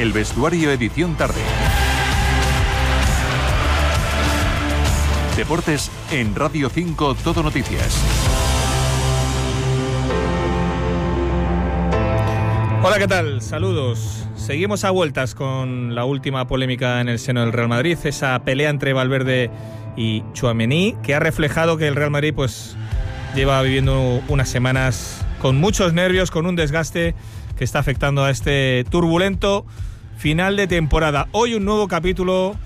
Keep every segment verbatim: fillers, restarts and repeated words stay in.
El vestuario edición tarde. Deportes en Radio cinco Todo Noticias. Hola, ¿qué tal? Saludos. Seguimos a vueltas con la última polémica en el seno del Real Madrid, esa pelea entre Valverde y Tchouaméni, que ha reflejado que el Real Madrid pues lleva viviendo unas semanas con muchos nervios, con un desgaste que está afectando a este turbulento final de temporada. Hoy un nuevo capítulo,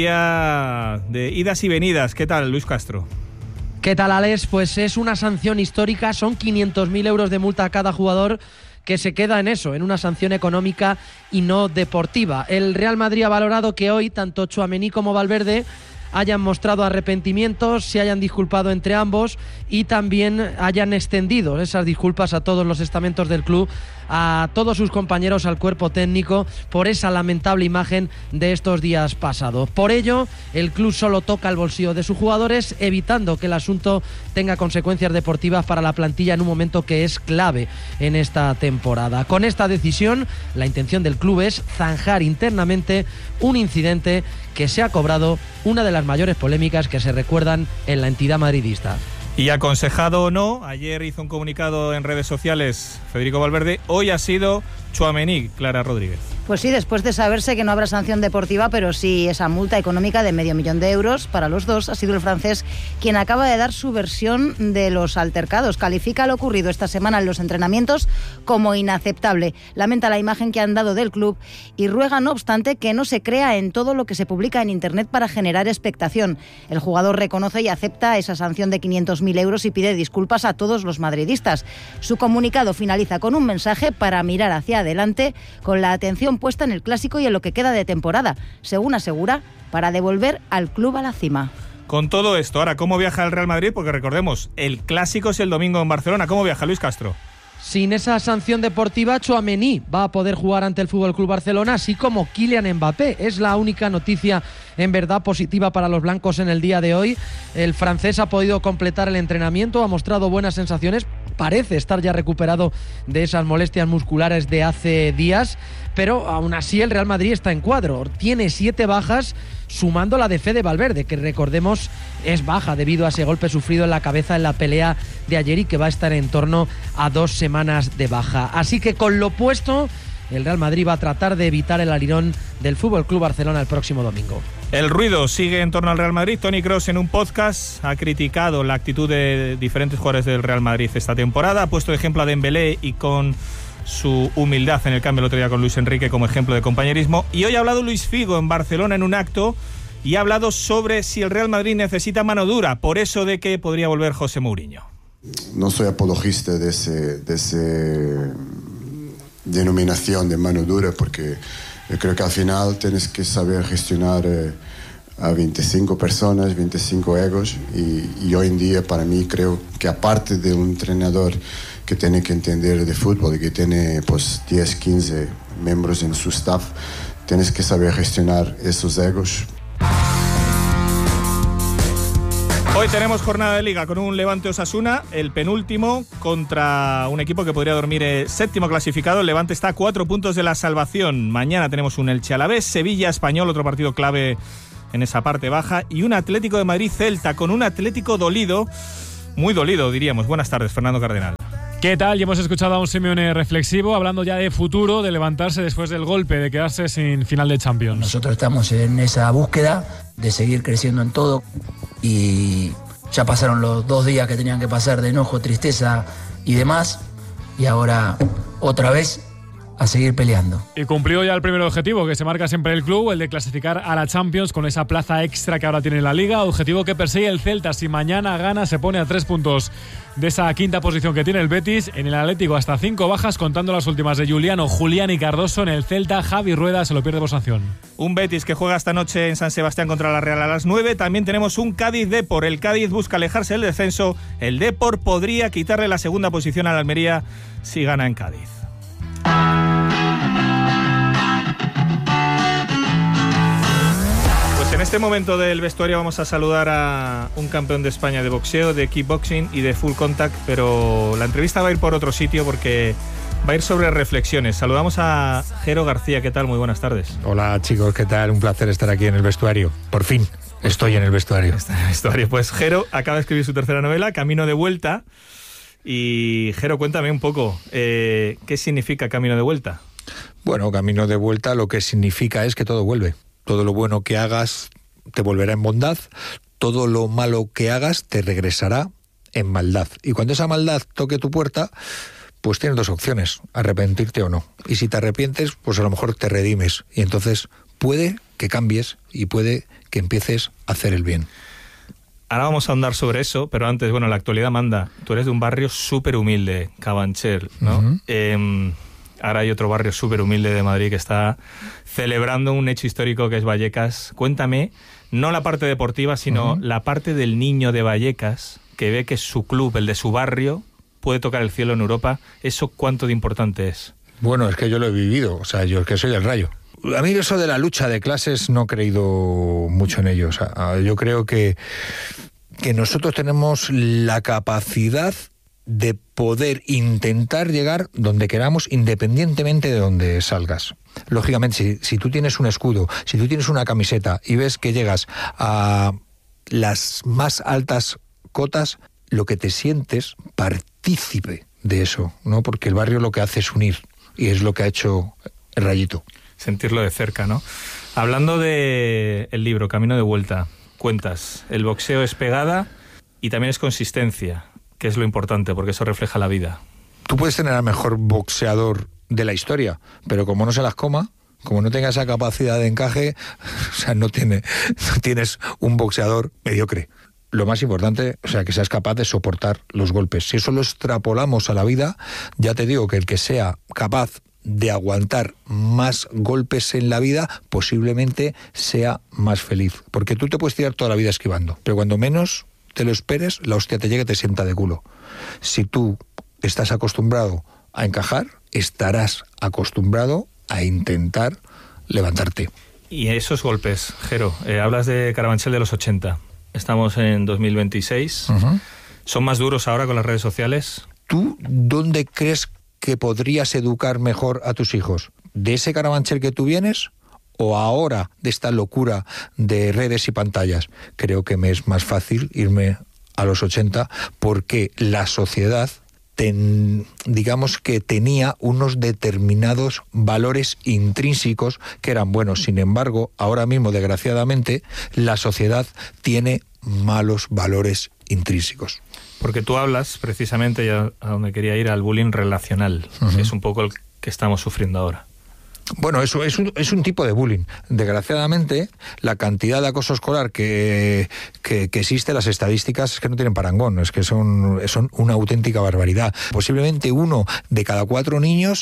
día de idas y venidas. ¿Qué tal, Luis Castro? ¿Qué tal, Alex? Pues es una sanción histórica, son quinientos mil euros de multa a cada jugador, que se queda en eso, en una sanción económica y no deportiva. El Real Madrid ha valorado que hoy tanto Tchouaméni como Valverde hayan mostrado arrepentimientos, se hayan disculpado entre ambos y también hayan extendido esas disculpas a todos los estamentos del club, a todos sus compañeros, al cuerpo técnico, por esa lamentable imagen de estos días pasados. Por ello, el club solo toca el bolsillo de sus jugadores, evitando que el asunto tenga consecuencias deportivas para la plantilla en un momento que es clave en esta temporada. Con esta decisión, la intención del club es zanjar internamente un incidente que se ha cobrado una de las mayores polémicas que se recuerdan en la entidad madridista. Y aconsejado o no, ayer hizo un comunicado en redes sociales Federico Valverde, hoy ha sido Tchouaméni, Clara Rodríguez. Pues sí, después de saberse que no habrá sanción deportiva, pero sí esa multa económica de medio millón de euros para los dos, ha sido el francés quien acaba de dar su versión de los altercados. Califica lo ocurrido esta semana en los entrenamientos como inaceptable. Lamenta la imagen que han dado del club y ruega, no obstante, que no se crea en todo lo que se publica en Internet para generar expectación. El jugador reconoce y acepta esa sanción de quinientos mil euros y pide disculpas a todos los madridistas. Su comunicado finaliza con un mensaje para mirar hacia adelante, con la atención puesta en el clásico y en lo que queda de temporada, según asegura, para devolver al club a la cima. Con todo esto, ahora, ¿cómo viaja el Real Madrid? Porque recordemos, el clásico es el domingo en Barcelona. ¿Cómo viaja Luis Castro? Sin esa sanción deportiva, Tchouaméni va a poder jugar ante el F C Barcelona, así como Kylian Mbappé. Es la única noticia en verdad positiva para los blancos en el día de hoy. El francés ha podido completar el entrenamiento, ha mostrado buenas sensaciones, parece estar ya recuperado de esas molestias musculares de hace días, pero aún así el Real Madrid está en cuadro. Tiene siete bajas, sumando la de Fede Valverde, que recordemos es baja debido a ese golpe sufrido en la cabeza en la pelea de ayer y que va a estar en torno a dos semanas de baja. Así que con lo puesto, el Real Madrid va a tratar de evitar el alirón del F C Barcelona el próximo domingo. El ruido sigue en torno al Real Madrid. Toni Kroos en un podcast ha criticado la actitud de diferentes jugadores del Real Madrid esta temporada. Ha puesto de ejemplo a Dembélé y con su humildad en el cambio el otro día con Luis Enrique como ejemplo de compañerismo. Y hoy ha hablado Luis Figo en Barcelona en un acto y ha hablado sobre si el Real Madrid necesita mano dura, por eso de que podría volver José Mourinho. No soy apologista de ese, de ese denominación de mano dura, porque yo creo que al final tienes que saber gestionar eh, a veinticinco personas, veinticinco egos, y, y hoy en día para mí creo que aparte de un entrenador que tiene que entender de fútbol y que tiene pues diez, quince miembros en su staff, tienes que saber gestionar esos egos. Hoy tenemos jornada de Liga con un Levante Osasuna, el penúltimo, contra un equipo que podría dormir el séptimo clasificado. El Levante está a cuatro puntos de la salvación. Mañana tenemos un Elche Alavés, Sevilla Español, otro partido clave en esa parte baja, y un Atlético de Madrid Celta, con un Atlético dolido, muy dolido diríamos. Buenas tardes, Fernando Cardenal. ¿Qué tal? Y hemos escuchado a un Simeone reflexivo, hablando ya de futuro, de levantarse después del golpe, de quedarse sin final de Champions. Nosotros estamos en esa búsqueda de seguir creciendo en todo y ya pasaron los dos días que tenían que pasar de enojo, tristeza y demás, y ahora otra vez a seguir peleando. Y cumplió ya el primer objetivo que se marca siempre el club, el de clasificar a la Champions con esa plaza extra que ahora tiene la Liga, objetivo que persigue el Celta. Si mañana gana, se pone a tres puntos de esa quinta posición que tiene el Betis. En el Atlético hasta cinco bajas, contando las últimas de Juliano, Julián y Cardoso. En el Celta, Javi Rueda se lo pierde por sanción. Un Betis que juega esta noche en San Sebastián contra la Real a las nueve. También tenemos un Cádiz-Depor. El Cádiz busca alejarse del descenso. El Depor podría quitarle la segunda posición a la Almería si gana en Cádiz. Pues en este momento del vestuario vamos a saludar a un campeón de España de boxeo, de kickboxing y de full contact, pero la entrevista va a ir por otro sitio porque va a ir sobre reflexiones. Saludamos a Jero García, ¿qué tal? Muy buenas tardes. Hola chicos, ¿qué tal? Un placer estar aquí en el vestuario. Por fin, estoy en el vestuario. Está en el vestuario. Pues Jero acaba de escribir su tercera novela, Camino de Vuelta. Y Jero, cuéntame un poco, eh, ¿qué significa Camino de Vuelta? Bueno, Camino de Vuelta lo que significa es que todo vuelve. Todo lo bueno que hagas te volverá en bondad, todo lo malo que hagas te regresará en maldad. Y cuando esa maldad toque tu puerta, pues tienes dos opciones, arrepentirte o no. Y si te arrepientes, pues a lo mejor te redimes. Y entonces puede que cambies y puede que empieces a hacer el bien. Ahora vamos a ahondar sobre eso, pero antes, bueno, la actualidad manda. Tú eres de un barrio súper humilde, Carabanchel, ¿no? Uh-huh. Eh, ahora hay otro barrio súper humilde de Madrid que está celebrando un hecho histórico que es Vallecas. Cuéntame, no la parte deportiva, sino uh-huh. la parte del niño de Vallecas, que ve que su club, el de su barrio, puede tocar el cielo en Europa. ¿Eso cuánto de importante es? Bueno, es que yo lo he vivido, o sea, yo es que soy el Rayo. A mí eso de la lucha de clases no he creído mucho en ello. O sea, yo creo que, que nosotros tenemos la capacidad de poder intentar llegar donde queramos, independientemente de donde salgas. Lógicamente, si, si tú tienes un escudo, si tú tienes una camiseta y ves que llegas a las más altas cotas, lo que te sientes partícipe de eso, ¿no? Porque el barrio lo que hace es unir, y es lo que ha hecho el Rayito. Sentirlo de cerca, ¿no? Hablando de el libro Camino de Vuelta, cuentas, el boxeo es pegada y también es consistencia, que es lo importante, porque eso refleja la vida. Tú puedes tener al mejor boxeador de la historia, pero como no se las coma, como no tenga esa capacidad de encaje, o sea, no, tiene, no tienes un boxeador mediocre. Lo más importante, o sea, que seas capaz de soportar los golpes. Si eso lo extrapolamos a la vida, ya te digo que el que sea capaz de aguantar más golpes en la vida, posiblemente sea más feliz. Porque tú te puedes tirar toda la vida esquivando, pero cuando menos te lo esperes, la hostia te llega y te sienta de culo. Si tú estás acostumbrado a encajar, estarás acostumbrado a intentar levantarte. Y esos golpes, Jero, eh, hablas de Carabanchel de los ochenta. Estamos en dos mil veintiséis. Uh-huh. ¿Son más duros ahora con las redes sociales? ¿Tú dónde crees que podrías educar mejor a tus hijos? ¿De ese Carabanchel que tú vienes o ahora de esta locura de redes y pantallas? Creo que me es más fácil irme a los ochenta porque la sociedad, ten, digamos que tenía unos determinados valores intrínsecos que eran buenos. Sin embargo, ahora mismo, desgraciadamente, la sociedad tiene malos valores intrínsecos. Porque tú hablas, precisamente, ya a donde quería ir, al bullying relacional. Uh-huh. Es un poco el que estamos sufriendo ahora. Bueno, eso es un, es un tipo de bullying. Desgraciadamente, la cantidad de acoso escolar que, que, que existe, las estadísticas es que no tienen parangón, es que son, son una auténtica barbaridad. Posiblemente uno de cada cuatro niños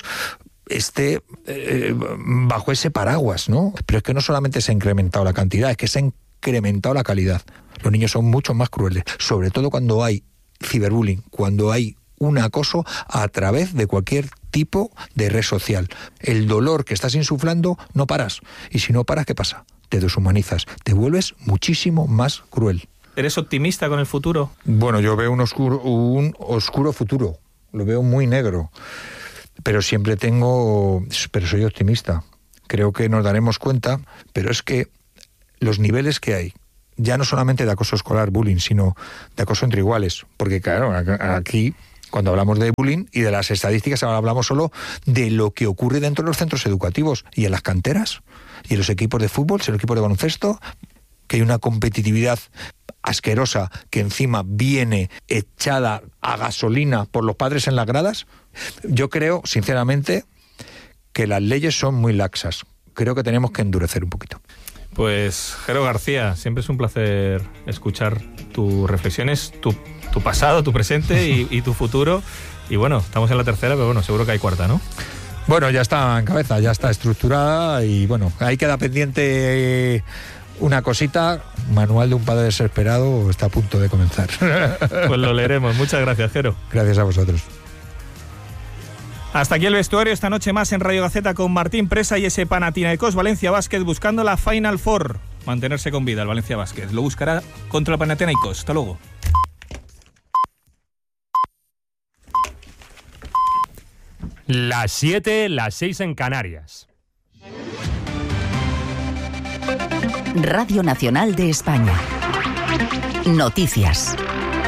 esté eh, bajo ese paraguas, ¿no? Pero es que no solamente se ha incrementado la cantidad, es que se ha incrementado la calidad. Los niños son mucho más crueles, sobre todo cuando hay ciberbullying, cuando hay un acoso a través de cualquier tipo de red social. El dolor que estás insuflando no paras, y si no paras, ¿qué pasa? Te deshumanizas, te vuelves muchísimo más cruel. ¿Eres optimista con el futuro? Bueno, yo veo un oscuro, un oscuro futuro, lo veo muy negro, pero siempre tengo, pero soy optimista. Creo que nos daremos cuenta, pero es que los niveles que hay, ya no solamente de acoso escolar, bullying, sino de acoso entre iguales, porque claro, aquí cuando hablamos de bullying y de las estadísticas, ahora hablamos solo de lo que ocurre dentro de los centros educativos y en las canteras y en los equipos de fútbol, en los equipos de baloncesto, que hay una competitividad asquerosa que encima viene echada a gasolina por los padres en las gradas. Yo creo, sinceramente, que las leyes son muy laxas. Creo que tenemos que endurecer un poquito. Pues, Jero García, siempre es un placer escuchar tus reflexiones, tu, tu pasado, tu presente y, y tu futuro. Y bueno, estamos en la tercera, pero bueno, seguro que hay cuarta, ¿no? Bueno, ya está en cabeza, ya está estructurada y bueno, ahí queda pendiente una cosita. Manual de un padre desesperado está a punto de comenzar. Pues lo leeremos. Muchas gracias, Jero. Gracias a vosotros. Hasta aquí el vestuario, esta noche más en Radio Gaceta con Martín Presa y ese Panathinaikos Valencia Basket buscando la Final Four. Mantenerse con vida el Valencia Basket. Lo buscará contra el Panathinaikos. Hasta luego. Las siete, las seis en Canarias. Radio Nacional de España. Noticias.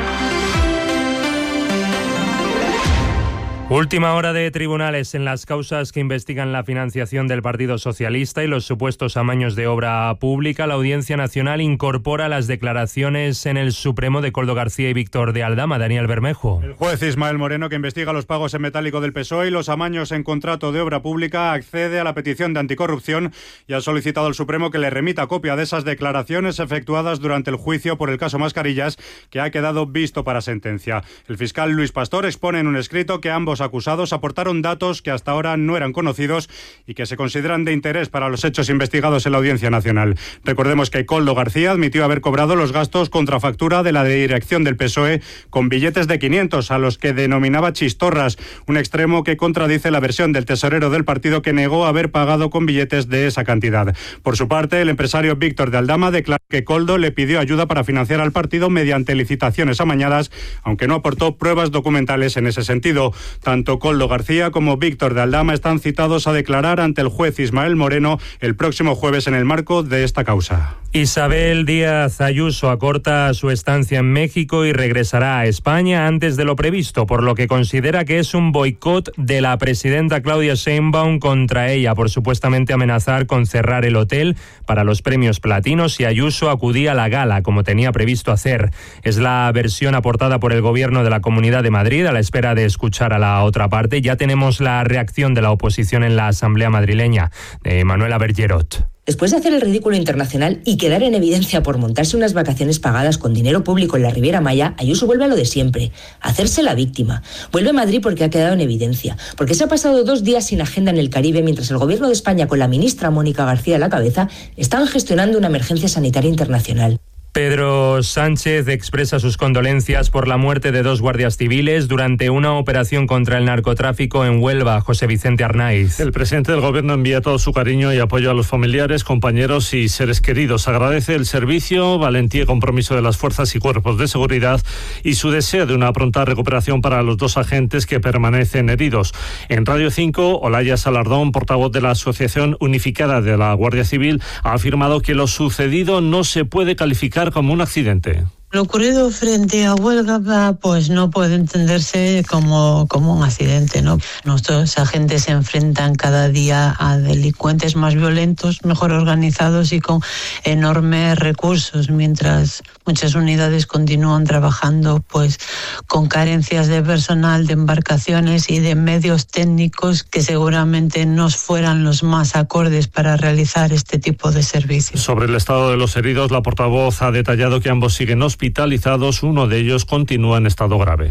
Última hora de tribunales en las causas que investigan la financiación del Partido Socialista y los supuestos amaños de obra pública. La Audiencia Nacional incorpora las declaraciones en el Supremo de Koldo García y Víctor de Aldama. Daniel Bermejo. El juez Ismael Moreno, que investiga los pagos en metálico del P S O E y los amaños en contrato de obra pública, accede a la petición de anticorrupción y ha solicitado al Supremo que le remita copia de esas declaraciones efectuadas durante el juicio por el caso Mascarillas, que ha quedado visto para sentencia. El fiscal Luis Pastor expone en un escrito que ambos acusados aportaron datos que hasta ahora no eran conocidos y que se consideran de interés para los hechos investigados en la Audiencia Nacional. Recordemos que Koldo García admitió haber cobrado los gastos contra factura de la dirección del P S O E con billetes de quinientos, a los que denominaba chistorras, un extremo que contradice la versión del tesorero del partido, que negó haber pagado con billetes de esa cantidad. Por su parte, el empresario Víctor de Aldama declaró que Koldo le pidió ayuda para financiar al partido mediante licitaciones amañadas, aunque no aportó pruebas documentales en ese sentido. Tanto Koldo García como Víctor de Aldama están citados a declarar ante el juez Ismael Moreno el próximo jueves en el marco de esta causa. Isabel Díaz Ayuso acorta su estancia en México y regresará a España antes de lo previsto, por lo que considera que es un boicot de la presidenta Claudia Sheinbaum contra ella por supuestamente amenazar con cerrar el hotel para los premios platinos si Ayuso acudía a la gala, como tenía previsto hacer. Es la versión aportada por el Gobierno de la Comunidad de Madrid a la espera de escuchar a la otra parte. Ya tenemos la reacción de la oposición en la Asamblea madrileña, de Manuela Bergerot. Después de hacer el ridículo internacional y quedar en evidencia por montarse unas vacaciones pagadas con dinero público en la Riviera Maya, Ayuso vuelve a lo de siempre, a hacerse la víctima. Vuelve a Madrid porque ha quedado en evidencia, porque se ha pasado dos días sin agenda en el Caribe mientras el Gobierno de España, con la ministra Mónica García a la cabeza, están gestionando una emergencia sanitaria internacional. Pedro Sánchez expresa sus condolencias por la muerte de dos guardias civiles durante una operación contra el narcotráfico en Huelva. José Vicente Arnaiz. El presidente del Gobierno envía todo su cariño y apoyo a los familiares, compañeros y seres queridos. Agradece el servicio, valentía y compromiso de las fuerzas y cuerpos de seguridad y su deseo de una pronta recuperación para los dos agentes que permanecen heridos. En Radio cinco, Olaya Salardón, portavoz de la Asociación Unificada de la Guardia Civil, ha afirmado que lo sucedido no se puede calificar como un accidente. Lo ocurrido frente a Huelva pues no puede entenderse como, como un accidente, ¿no? Nuestros agentes se enfrentan cada día a delincuentes más violentos, mejor organizados y con enormes recursos, mientras muchas unidades continúan trabajando pues con carencias de personal, de embarcaciones y de medios técnicos que seguramente no fueran los más acordes para realizar este tipo de servicios. Sobre el estado de los heridos, la portavoz ha detallado que ambos siguen hospitalizados, uno de ellos continúa en estado grave.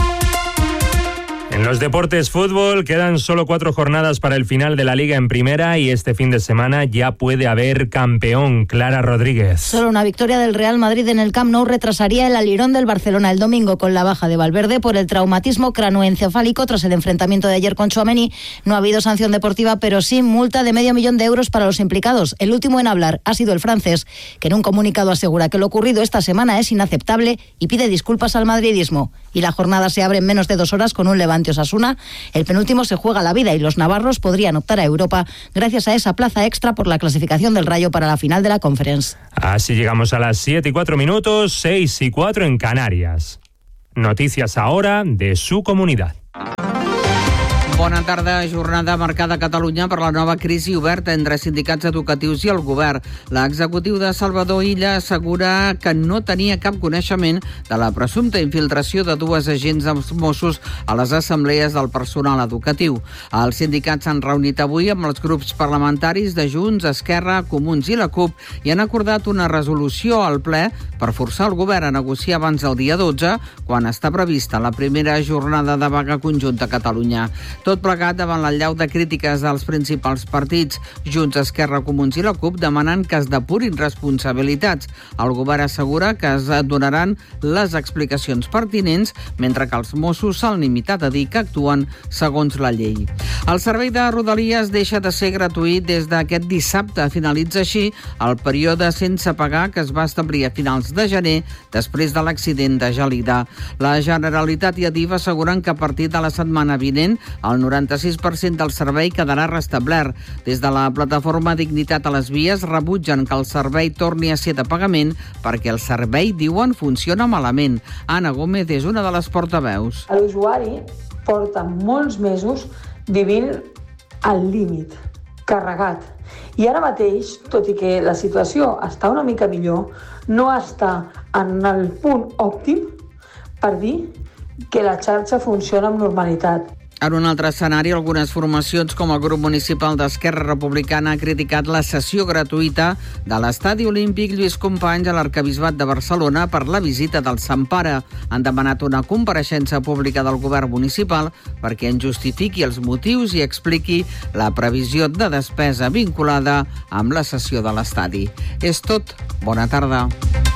En los deportes, fútbol, quedan solo cuatro jornadas para el final de la Liga en Primera y este fin de semana ya puede haber campeón. Clara Rodríguez. Solo una victoria del Real Madrid en el Camp Nou retrasaría el alirón del Barcelona el domingo, con la baja de Valverde por el traumatismo cranoencefálico tras el enfrentamiento de ayer con Tchouaméni. No ha habido sanción deportiva, pero sí multa de medio millón de euros para los implicados. El último en hablar ha sido el francés, que en un comunicado asegura que lo ocurrido esta semana es inaceptable y pide disculpas al madridismo. Y la jornada se abre en menos de dos horas con un Levante Osasuna. El penúltimo se juega la vida y los navarros podrían optar a Europa gracias a esa plaza extra por la clasificación del Rayo para la final de la Conference. Así llegamos a las siete y cuatro minutos, seis y cuatro en Canarias. Noticias ahora de su comunidad. Bona tarda. Jornada marcada a Catalunya per la nova crisi oberta entre sindicats educatius i el govern. L'executiu de Salvador Illa assegura que no tenia cap coneixement de la presumpta infiltració de dues agents dels Mossos a les assemblees del personal educatiu. Els sindicats s'han reunit avui amb els grups parlamentaris de Junts, Esquerra, Comuns i la CUP i han acordat una resolució al ple per forçar el govern a negociar abans del dia dotze, quan està prevista la primera jornada de vaga conjunta a Catalunya. Tot plegat davant l'allau de crítiques dels principals partits. Junts, Esquerra, Comuns i la CUP demanen que es depurin responsabilitats. El govern assegura que es donaran les explicacions pertinents, mentre que els Mossos s'han limitat a dir que actuen segons la llei. El servei de Rodalies deixa de ser gratuït des d'aquest dissabte. Finalitza així el període sense pagar que es va establir a finals de gener després de l'accident de Gelida. La Generalitat i Adif asseguren que a partir de la setmana vinent el El noranta-sis per cent del servei quedarà restablert. Des de la plataforma Dignitat a les Vies rebutgen que el servei torni a ser de pagament perquè el servei, diuen, funciona malament. Anna Gómez és una de les portaveus. L'usuari porta molts mesos vivint al límit, carregat. I ara mateix, tot i que la situació està una mica millor, no està en el punt òptim per dir que la xarxa funciona amb normalitat. En un altre escenari, algunes formacions com el grup municipal d'Esquerra Republicana ha criticat la sessió gratuïta de l'Estadi Olímpic Lluís Companys a l'Arquebisbat de Barcelona per la visita del Sant Pare. Han demanat una compareixença pública del govern municipal perquè en justifiqui els motius i expliqui la previsió de despesa vinculada amb la sessió de l'estadi. És tot. Bona tarda.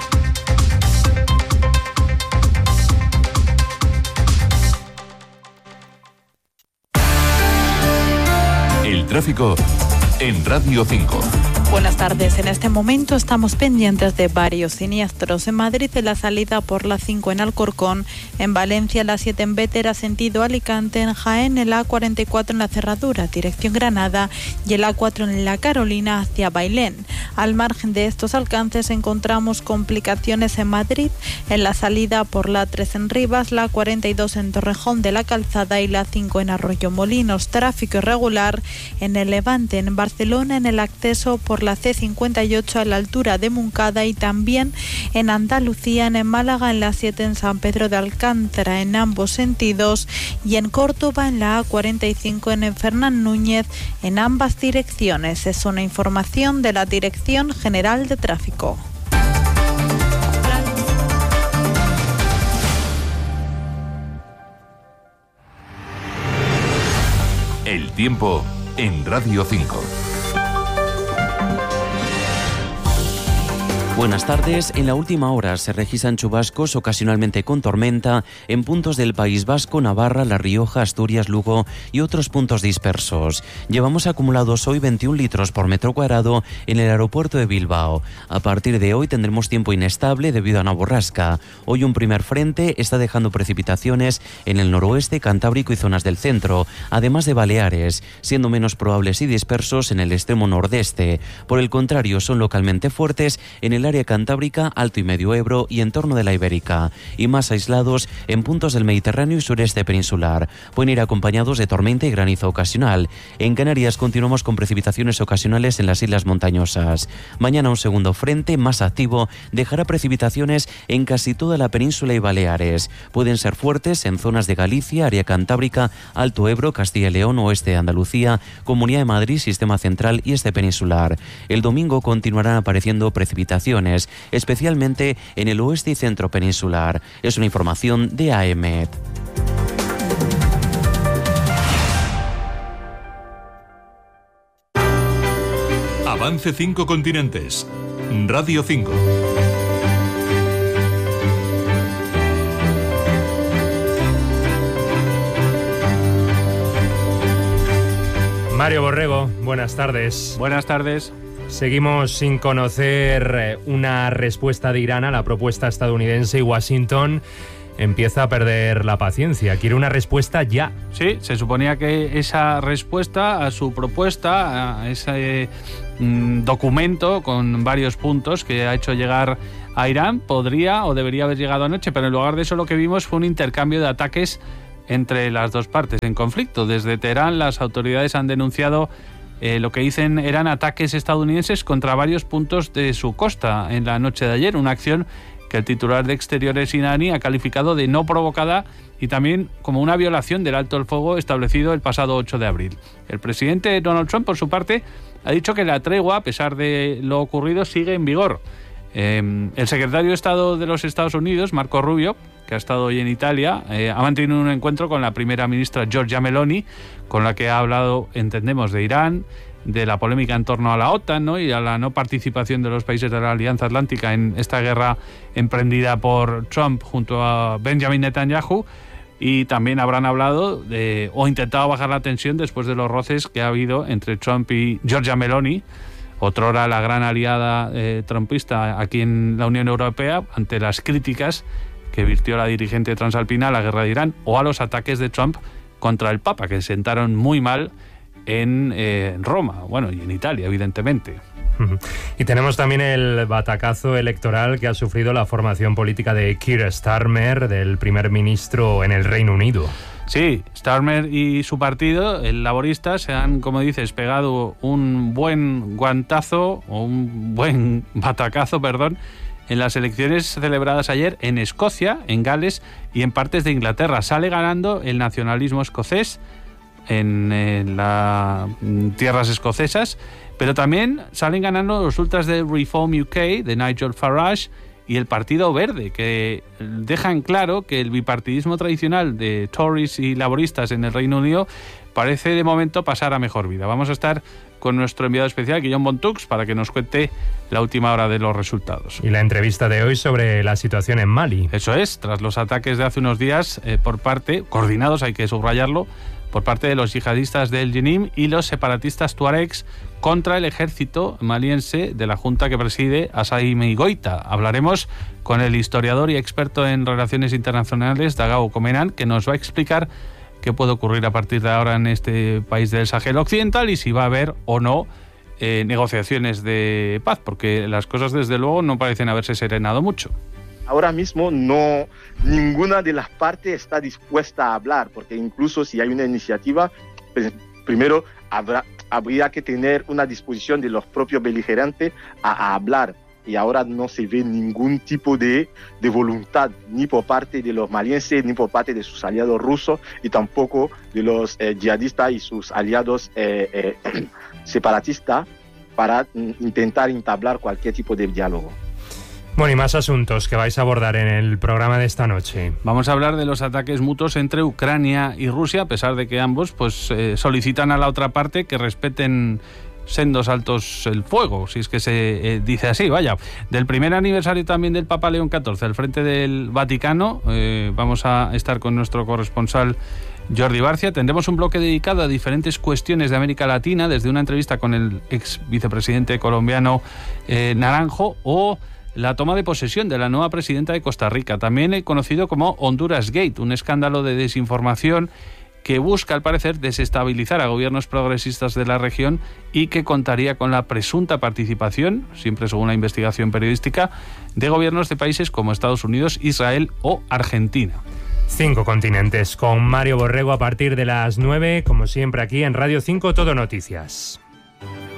El tráfico en Radio cinco. Buenas tardes. En este momento estamos pendientes de varios siniestros. En Madrid, en la salida por la cinco en Alcorcón, en Valencia, la siete en Bétera, sentido Alicante, en Jaén, el A cuarenta y cuatro en la Cerradura, dirección Granada, y el A cuatro en la Carolina hacia Bailén. Al margen de estos alcances encontramos complicaciones en Madrid, en la salida por la tres en Rivas, la cuarenta y dos en Torrejón de la Calzada y la cinco en Arroyomolinos. Tráfico irregular en el Levante, en Barcelona, en el acceso por la C cincuenta y ocho a la altura de Moncada, y también en Andalucía, en Málaga, en la siete en San Pedro de Alcántara en ambos sentidos, y en Córdoba en la A cuarenta y cinco en Fernán Núñez en ambas direcciones. Es una información de la Dirección General de Tráfico. El tiempo en Radio cinco. Buenas tardes. En la última hora se registran chubascos ocasionalmente con tormenta en puntos del País Vasco, Navarra, La Rioja, Asturias, Lugo y otros puntos dispersos. Llevamos acumulados hoy veintiún litros por metro cuadrado en el aeropuerto de Bilbao. A partir de hoy tendremos tiempo inestable debido a una borrasca. Hoy un primer frente está dejando precipitaciones en el noroeste, Cantábrico y zonas del centro, además de Baleares, siendo menos probables y dispersos en el extremo nordeste. Por el contrario, son localmente fuertes en el área cantábrica, Alto y Medio Ebro y entorno de la Ibérica, y más aislados en puntos del Mediterráneo y sureste peninsular. Pueden ir acompañados de tormenta y granizo ocasional. En Canarias continuamos con precipitaciones ocasionales en las islas montañosas. Mañana un segundo frente más activo dejará precipitaciones en casi toda la península y Baleares. Pueden ser fuertes en zonas de Galicia, área cantábrica, Alto Ebro, Castilla y León, oeste de Andalucía, Comunidad de Madrid, sistema central y este peninsular. El domingo continuarán apareciendo precipitaciones, especialmente en el oeste y centro peninsular. Es una información de A E M E T. Avance cinco continentes. Radio cinco. Mario Borrego, buenas tardes. Buenas tardes. Seguimos sin conocer una respuesta de Irán a la propuesta estadounidense y Washington empieza a perder la paciencia. Quiere una respuesta ya. Sí, se suponía que esa respuesta a su propuesta, a ese mm, documento con varios puntos que ha hecho llegar a Irán, podría o debería haber llegado anoche, pero en lugar de eso lo que vimos fue un intercambio de ataques entre las dos partes en conflicto. Desde Teherán las autoridades han denunciado Eh, lo que dicen eran ataques estadounidenses contra varios puntos de su costa en la noche de ayer, una acción que el titular de Exteriores iraní ha calificado de no provocada y también como una violación del alto el fuego establecido el pasado ocho de abril. El presidente Donald Trump, por su parte, ha dicho que la tregua, a pesar de lo ocurrido, sigue en vigor. Eh, el secretario de Estado de los Estados Unidos, Marco Rubio, que ha estado hoy en Italia, eh, ha mantenido un encuentro con la primera ministra Giorgia Meloni, con la que ha hablado, entendemos, de Irán, de la polémica en torno a la OTAN, ¿no?, y a la no participación de los países de la Alianza Atlántica en esta guerra emprendida por Trump junto a Benjamin Netanyahu. Y también habrán hablado de, o intentado bajar la tensión después de los roces que ha habido entre Trump y Giorgia Meloni, otrora la gran aliada eh, trumpista aquí en la Unión Europea, ante las críticas que virtió la dirigente transalpina a la guerra de Irán o a los ataques de Trump contra el Papa, que sentaron muy mal en eh, Roma, bueno, y en Italia, evidentemente. Y tenemos también el batacazo electoral que ha sufrido la formación política de Keir Starmer, del primer ministro en el Reino Unido. Sí, Starmer y su partido, el Laborista, se han, como dices, pegado un buen guantazo, o un buen batacazo, perdón, en las elecciones celebradas ayer en Escocia, en Gales y en partes de Inglaterra. Sale ganando el nacionalismo escocés en, en las tierras escocesas, pero también salen ganando los ultras de Reform U K, de Nigel Farage, y el Partido Verde, que dejan claro que el bipartidismo tradicional de Tories y laboristas en el Reino Unido parece de momento pasar a mejor vida. Vamos a estar con nuestro enviado especial, Guillaume Bontux, para que nos cuente la última hora de los resultados. Y la entrevista de hoy sobre la situación en Mali. Eso es, tras los ataques de hace unos días eh, por parte, coordinados, hay que subrayarlo, por parte de los yihadistas del Jenim y los separatistas tuaregs contra el ejército maliense de la junta que preside Assimi Goïta. Hablaremos con el historiador y experto en relaciones internacionales, Dagao Comenan, que nos va a explicar qué puede ocurrir a partir de ahora en este país del Sahel Occidental y si va a haber o no eh, negociaciones de paz, porque las cosas desde luego no parecen haberse serenado mucho. Ahora mismo no, ninguna de las partes está dispuesta a hablar, porque incluso si hay una iniciativa, pues, primero habrá, habría que tener una disposición de los propios beligerantes a, a hablar. Y ahora no se ve ningún tipo de, de voluntad, ni por parte de los malienses, ni por parte de sus aliados rusos, y tampoco de los eh, yihadistas y sus aliados eh, eh, separatistas, para mm, intentar entablar cualquier tipo de diálogo. Bueno, y más asuntos que vais a abordar en el programa de esta noche. Vamos a hablar de los ataques mutuos entre Ucrania y Rusia, a pesar de que ambos pues eh, solicitan a la otra parte que respeten sendos altos el fuego, si es que se eh, dice así, vaya. Del primer aniversario también del Papa León catorce al frente del Vaticano, eh, vamos a estar con nuestro corresponsal Jordi Barcia. Tendremos un bloque dedicado a diferentes cuestiones de América Latina, desde una entrevista con el ex vicepresidente colombiano eh, Naranjo, o la toma de posesión de la nueva presidenta de Costa Rica, también conocido como Honduras Gate, un escándalo de desinformación que busca, al parecer, desestabilizar a gobiernos progresistas de la región y que contaría con la presunta participación, siempre según la investigación periodística, de gobiernos de países como Estados Unidos, Israel o Argentina. Cinco continentes, con Mario Borrego a partir de las nueve, como siempre aquí en Radio cinco Todo Noticias.